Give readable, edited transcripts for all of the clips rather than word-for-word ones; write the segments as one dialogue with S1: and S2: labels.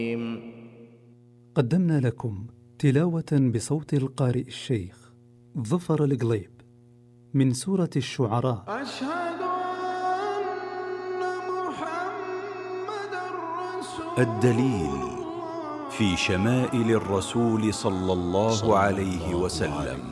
S1: قدمنا لكم تلاوة بصوت القارئ الشيخ ظفر القليب من سورة الشعراء.
S2: أشهد أن محمد رسول
S3: الدليل في شمائل الرسول صلى الله عليه وسلم.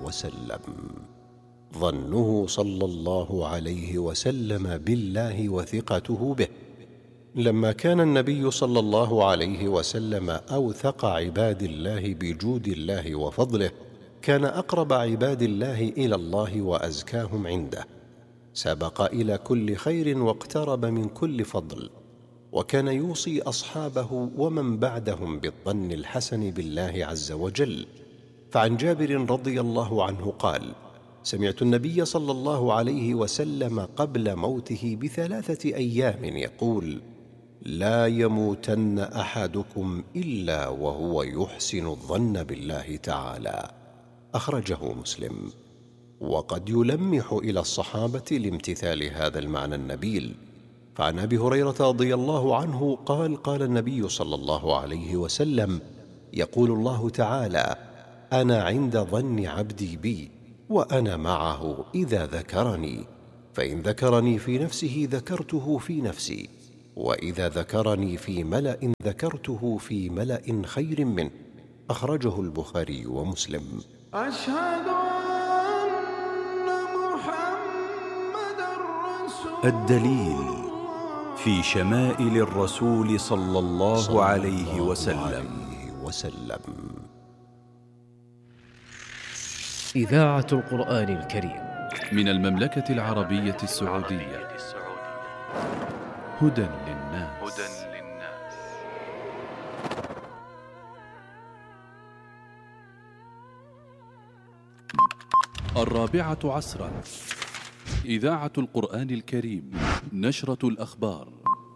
S4: ظنه صلى الله عليه وسلم بالله وثقته به. لما كان النبي صلى الله عليه وسلم أوثق عباد الله بجود الله وفضله، كان أقرب عباد الله إلى الله وأزكاهم عنده، سبق إلى كل خير واقترب من كل فضل، وكان يوصي أصحابه ومن بعدهم بالظن الحسن بالله عز وجل. فعن جابر رضي الله عنه قال: سمعت النبي صلى الله عليه وسلم قبل موته ب3 أيام يقول: لا يموتن أحدكم إلا وهو يحسن الظن بالله تعالى. أخرجه مسلم. وقد يلمح إلى الصحابة لامتثال هذا المعنى النبيل. فعن أبي هريرة رضي الله عنه قال: قال النبي صلى الله عليه وسلم: يقول الله تعالى: أنا عند ظن عبدي بي، وأنا معه إذا ذكرني، فإن ذكرني في نفسه ذكرته في نفسي، وإذا ذكرني في ملأ ذكرته في ملأ خير منه. أخرجه البخاري ومسلم.
S2: أشهد أن محمد رسول
S3: الدليل في شمائل الرسول صلى الله عليه وسلم.
S5: إذاعة القرآن الكريم
S6: من المملكة العربية السعودية. هدى للناس. الرابعة عصرا. إذاعة القرآن الكريم. نشرة الأخبار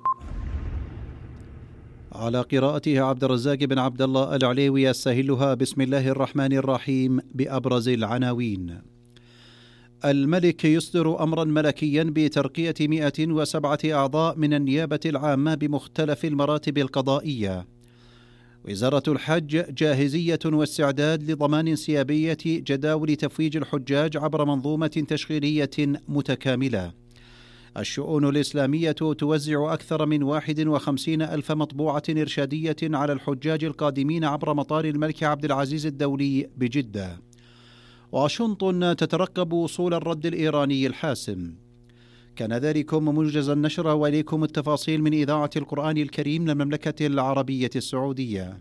S7: على قراءتها عبد الرزاق بن عبد الله العليوي. يستهلها بسم الله الرحمن الرحيم بأبرز العناوين. الملك يصدر أمرا ملكيا بترقية 107 أعضاء من النيابة العامة بمختلف المراتب القضائية. وزارة الحج جاهزية واستعداد لضمان انسيابية جداول تفويج الحجاج عبر منظومة تشغيلية متكاملة. الشؤون الإسلامية توزع أكثر من 51 ألف مطبوعة إرشادية على الحجاج القادمين عبر مطار الملك عبد العزيز الدولي بجدة. واشنطن تترقب وصول الرد الإيراني الحاسم. كان ذلكم موجز النشر، وإليكم التفاصيل من إذاعة القرآن الكريم للمملكة العربية السعودية.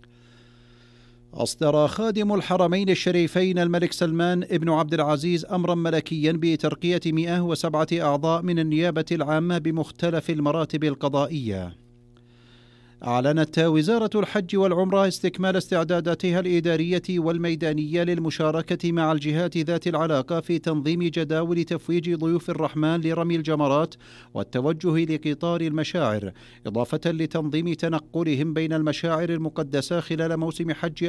S7: أصدر خادم الحرمين الشريفين الملك سلمان ابن عبد العزيز أمرا ملكيا بترقية 107 أعضاء من النيابة العامة بمختلف المراتب القضائية. أعلنت وزارة الحج والعمرة استكمال استعداداتها الإدارية والميدانية للمشاركة مع الجهات ذات العلاقة في تنظيم جداول تفويج ضيوف الرحمن لرمي الجمرات والتوجه لقطار المشاعر، إضافة لتنظيم تنقلهم بين المشاعر المقدسة خلال موسم حج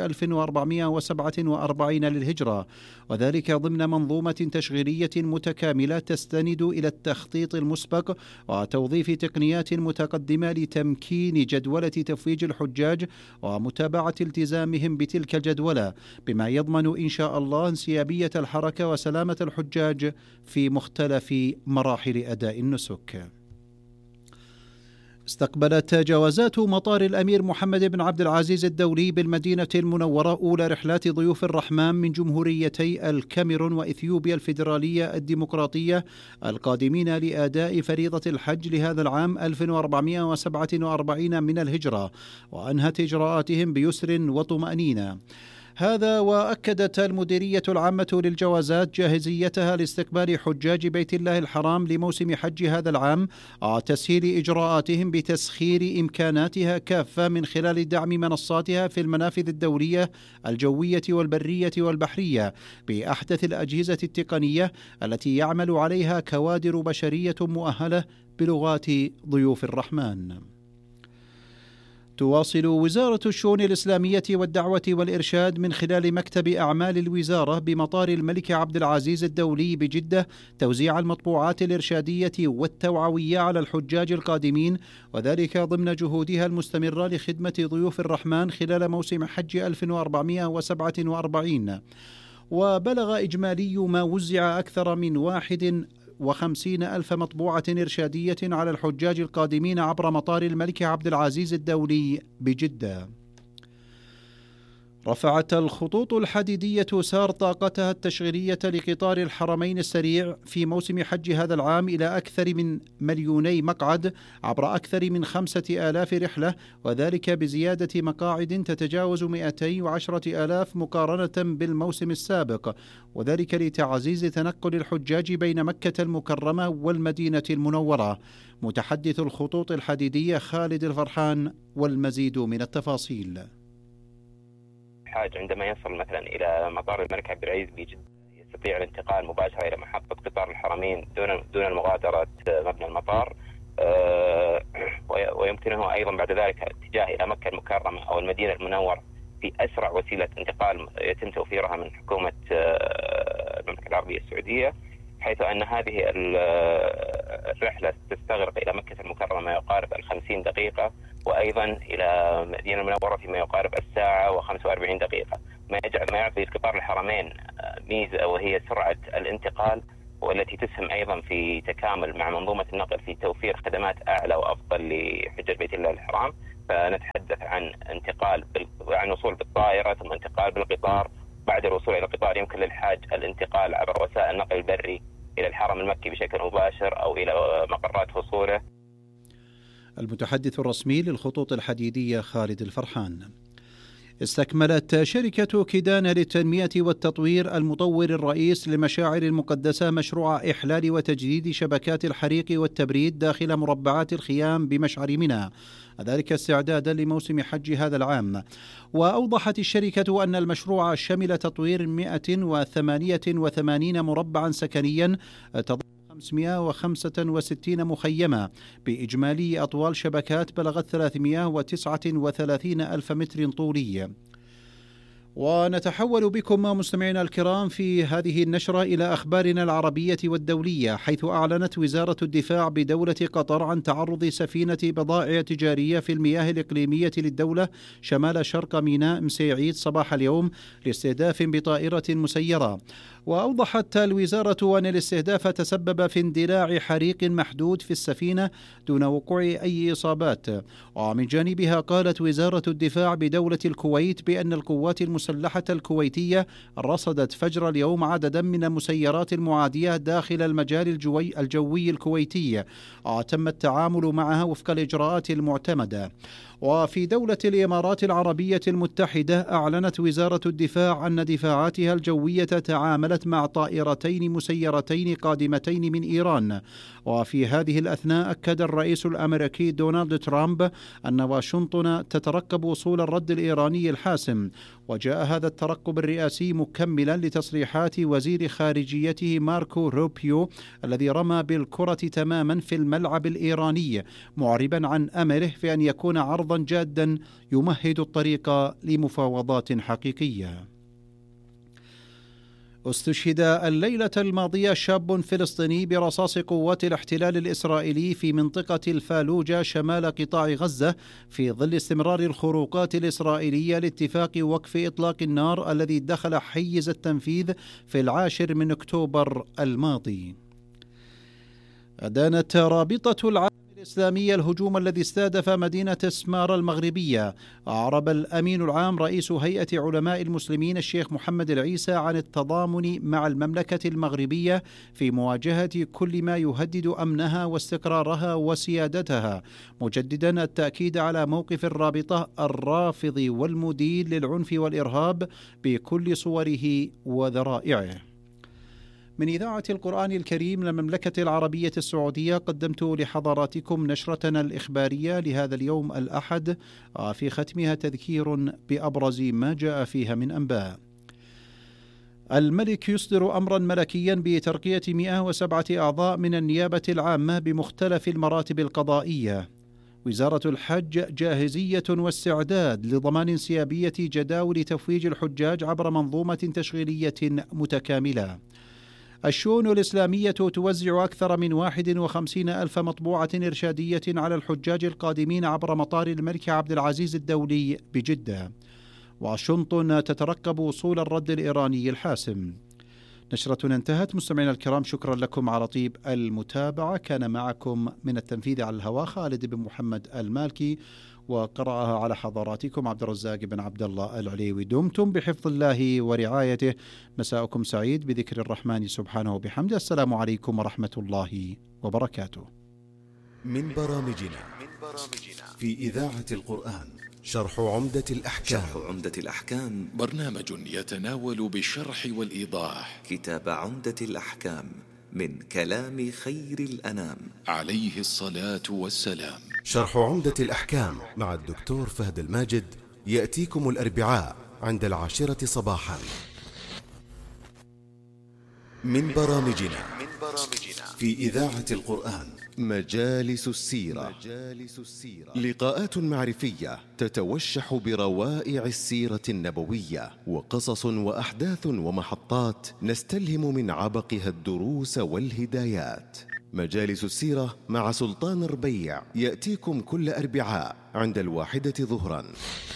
S7: 1447 للهجرة، وذلك ضمن منظومة تشغيلية متكاملة تستند إلى التخطيط المسبق وتوظيف تقنيات متقدمة لتمكين جدولة تفويج الحجاج ومتابعة التزامهم بتلك الجدولة، بما يضمن إن شاء الله انسيابية الحركة وسلامة الحجاج في مختلف مراحل أداء النسك. استقبلت جوازات مطار الأمير محمد بن عبد العزيز الدولي بالمدينة المنورة أولى رحلات ضيوف الرحمن من جمهوريتي الكاميرون وإثيوبيا الفيدرالية الديمقراطية القادمين لأداء فريضة الحج لهذا العام 1447 من الهجرة، وأنهت إجراءاتهم بيسر وطمأنينة. هذا وأكدت المديرية العامة للجوازات جاهزيتها لاستقبال حجاج بيت الله الحرام لموسم حج هذا العام، وتسهيل إجراءاتهم بتسخير إمكاناتها كافة من خلال دعم منصاتها في المنافذ الدولية الجوية والبرية والبحرية بأحدث الأجهزة التقنية التي يعمل عليها كوادر بشرية مؤهلة بلغات ضيوف الرحمن. تواصل وزارة الشؤون الإسلامية والدعوة والإرشاد من خلال مكتب أعمال الوزارة بمطار الملك عبد العزيز الدولي بجدة توزيع المطبوعات الإرشادية والتوعوية على الحجاج القادمين، وذلك ضمن جهودها المستمرة لخدمة ضيوف الرحمن خلال موسم حج 1447. وبلغ إجمالي ما وزع أكثر من 51,000 مطبوعة إرشادية على الحجاج القادمين عبر مطار الملك عبد العزيز الدولي بجدة. رفعت الخطوط الحديدية سار طاقتها التشغيلية لقطار الحرمين السريع في موسم حج هذا العام إلى أكثر من 2,000,000 مقعد عبر أكثر من 5,000 رحلة، وذلك بزيادة مقاعد تتجاوز 210,000 مقارنة بالموسم السابق، وذلك لتعزيز تنقل الحجاج بين مكة المكرمة والمدينة المنورة. متحدث الخطوط الحديدية خالد الفرحان والمزيد من التفاصيل.
S8: الحاج عندما يصل مثلا إلى مطار الملك عبد العزيز بجدة يستطيع الانتقال مباشرة إلى محطة قطار الحرمين دون المغادرة مبنى المطار، ويمكنه أيضا بعد ذلك الاتجاه إلى مكة المكرمة أو المدينة المنورة في أسرع وسيلة انتقال يتم توفيرها من حكومة المملكة العربية السعودية، حيث أن هذه الرحلة تستغرق إلى مكة المكرمة ما يقارب 50 دقيقة، وأيضا إلى المدينة المنورة فيما يقارب 1 ساعة و45 دقيقة، ما يعطي قطار الحرمين ميزة وهي سرعة الانتقال، والتي تسهم أيضا في تكامل مع منظومة النقل في توفير خدمات أعلى وأفضل لحجاج بيت الله الحرام. فنتحدث عن عن وصول بالطائرة ثم انتقال بالقطار. بعد الوصول إلى القطار يمكن للحاج الانتقال عبر وسائل النقل البري إلى الحرم المكي بشكل مباشر أو إلى مقرات وصوله.
S7: المتحدث الرسمي للخطوط الحديدية خالد الفرحان. استكملت شركة كيدان للتنمية والتطوير المطور الرئيس للمشاعر المقدسة مشروع إحلال وتجديد شبكات الحريق والتبريد داخل مربعات الخيام بمشعر منى، ذلك استعدادا لموسم حج هذا العام. وأوضحت الشركة أن المشروع شمل تطوير 188 مربعا سكنيا تضم 565 مخيمة بإجمالي أطوال شبكات بلغت 339 ألف متر طولي. ونتحول بكم مستمعينا الكرام في هذه النشرة إلى أخبارنا العربية والدولية، حيث أعلنت وزارة الدفاع بدولة قطر عن تعرض سفينة بضائع تجارية في المياه الإقليمية للدولة شمال شرق ميناء مسيعيد صباح اليوم لاستهداف بطائرة مسيرة. وأوضحت الوزارة أن الاستهداف تسبب في اندلاع حريق محدود في السفينة دون وقوع أي إصابات. ومن جانبها قالت وزارة الدفاع بدولة الكويت بأن القوات المسلحة الكويتية رصدت فجر اليوم عددا من المسيرات المعادية داخل المجال الجوي الكويتي، تم التعامل معها وفق الإجراءات المعتمدة. وفي دولة الإمارات العربية المتحدة أعلنت وزارة الدفاع أن دفاعاتها الجوية تعاملت مع طائرتين مسيرتين قادمتين من إيران. وفي هذه الأثناء أكد الرئيس الأمريكي دونالد ترامب أن واشنطن تترقب وصول الرد الإيراني الحاسم. وجاء هذا الترقب الرئاسي مكملا لتصريحات وزير خارجيته ماركو روبيو الذي رمى بالكرة تماما في الملعب الإيراني، معربا عن أمله في أن يكون عرضا جادا يمهد الطريق لمفاوضات حقيقية. استشهد الليلة الماضية شاب فلسطيني برصاص قوات الاحتلال الإسرائيلي في منطقة الفالوجة شمال قطاع غزة في ظل استمرار الخروقات الإسرائيلية لاتفاق وقف إطلاق النار الذي دخل حيز التنفيذ في 10 من أكتوبر الماضي. أدانت رابطة العالم الإسلامية الهجوم الذي استهدف مدينة سمارة المغربية. أعرب الأمين العام رئيس هيئة علماء المسلمين الشيخ محمد العيسى عن التضامن مع المملكة المغربية في مواجهة كل ما يهدد أمنها واستقرارها وسيادتها، مجددا التأكيد على موقف الرابطة الرافض والمدين للعنف والإرهاب بكل صوره وذرائعه. من إذاعة القرآن الكريم للمملكة العربية السعودية قدمت لحضراتكم نشرتنا الإخبارية لهذا اليوم الأحد، في ختمها تذكير بأبرز ما جاء فيها من أنباء. الملك يصدر أمرا ملكيا بترقية 107 أعضاء من النيابة العامة بمختلف المراتب القضائية. وزارة الحج جاهزية واستعداد لضمان انسيابية جداول تفويج الحجاج عبر منظومة تشغيلية متكاملة. الشؤون الإسلامية توزع أكثر من 51 ألف مطبوعة إرشادية على الحجاج القادمين عبر مطار الملك عبد العزيز الدولي بجدة. واشنطن تترقب وصول الرد الإيراني الحاسم. نشرة انتهت. مستمعينا الكرام، شكرا لكم على طيب المتابعة. كان معكم من التنفيذ على الهواء خالد بن محمد المالكي، وقرأها على حضراتكم عبد الرزاق بن عبد الله العليوي. دمتم بحفظ الله ورعايته. مساءكم سعيد بذكر الرحمن سبحانه وبحمده. السلام عليكم ورحمة الله وبركاته.
S9: من برامجنا في إذاعة القرآن شرح عمدة الأحكام.
S10: برنامج يتناول بالشرح والإيضاح
S9: كتاب عمدة الأحكام من كلام خير الأنام
S10: عليه الصلاة والسلام.
S9: شرح عمدة الأحكام مع الدكتور فهد الماجد يأتيكم الأربعاء عند 10 صباحا. من برامجنا في إذاعة القرآن مجالس السيرة. لقاءات معرفية تتوشح بروائع السيرة النبوية، وقصص وأحداث ومحطات نستلهم من عبقها الدروس والهدايات. مجالس السيرة مع سلطان ربيع يأتيكم كل أربعاء عند 1 ظهرا.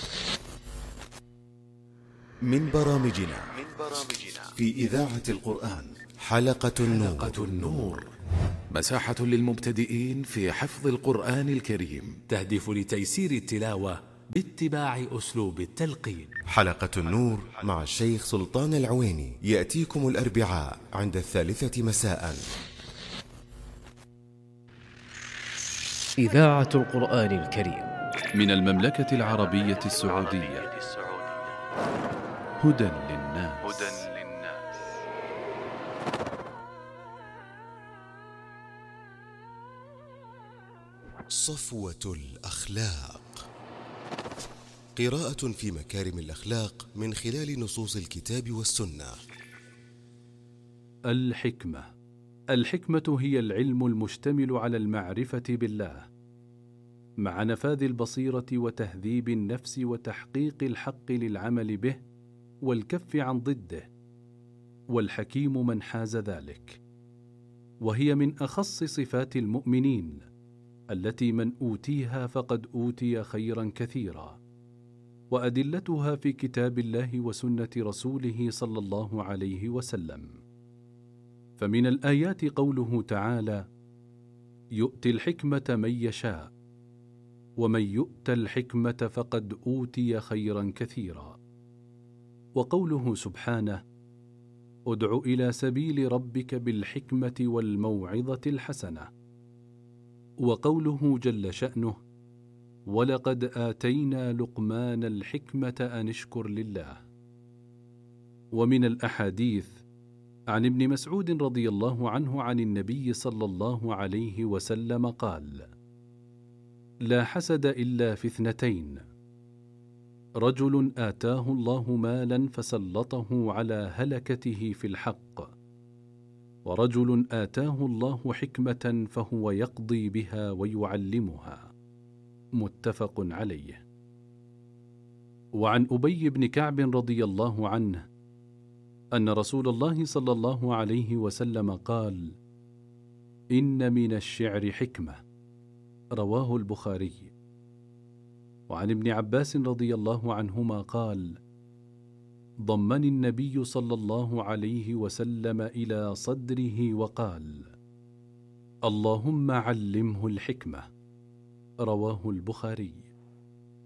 S9: من برامجنا في إذاعة القرآن حلقة النور.
S11: مساحة للمبتدئين في حفظ القرآن الكريم،
S12: تهدف لتيسير التلاوة باتباع أسلوب التلقين.
S9: حلقة النور مع الشيخ سلطان العويني يأتيكم الأربعاء عند 3 مساء.
S5: إذاعة القرآن الكريم
S6: من المملكة العربية السعودية. هدى للناس.
S9: صفوة الأخلاق. قراءة في مكارم الأخلاق من خلال نصوص الكتاب والسنة.
S1: الحكمة هي العلم المشتمل على المعرفة بالله مع نفاذ البصيرة وتهذيب النفس وتحقيق الحق للعمل به والكف عن ضده، والحكيم من حاز ذلك، وهي من أخص صفات المؤمنين التي من أوتيها فقد أوتي خيرا كثيرا، وأدلتها في كتاب الله وسنة رسوله صلى الله عليه وسلم. فمن الآيات قوله تعالى: يؤتي الحكمة من يشاء، ومن يؤت الحكمة فقد أوتي خيرا كثيرا. وقوله سبحانه: ادع إلى سبيل ربك بالحكمة والموعظة الحسنة. وقوله جل شأنه: ولقد آتينا لقمان الحكمة أن اشكر لله. ومن الأحاديث عن ابن مسعود رضي الله عنه عن النبي صلى الله عليه وسلم قال: لا حسد إلا في 2: رجل آتاه الله مالا فسلطه على هلكته في الحق، ورجل آتاه الله حكمة فهو يقضي بها ويعلمها. متفق عليه. وعن أبي بن كعب رضي الله عنه أن رسول الله صلى الله عليه وسلم قال: إن من الشعر حكمة. رواه البخاري. وعن ابن عباس رضي الله عنهما قال: ضمني النبي صلى الله عليه وسلم إلى صدره وقال: اللهم علمه الحكمة. رواه البخاري.